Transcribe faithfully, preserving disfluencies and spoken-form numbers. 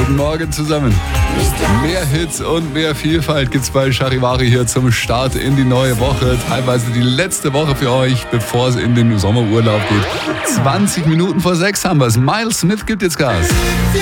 Guten Morgen zusammen. Mehr Hits und mehr Vielfalt gibt's bei Charivari hier zum Start in die neue Woche. Teilweise die letzte Woche für euch, bevor es in den Sommerurlaub geht. zwanzig Minuten vor sechs haben wir's. Miles Smith gibt jetzt Gas.